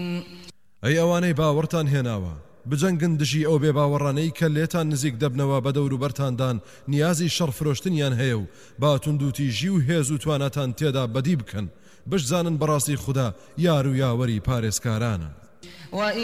ئەی ئەوانەی باوەڕتان هێناوە بجەنگن دژی ئەو بێباوەڕانەی کە لێتان نزیک دەبنەوە بە دەوروبەرتاندان نیازی شەڕفرۆشتنیان هەیە و با توندوتیژی و هێز و توانەتان تێدا بەدی بکەن بشزانن بەڕاستی خوددا یار و یاوەری پارێزکارانە.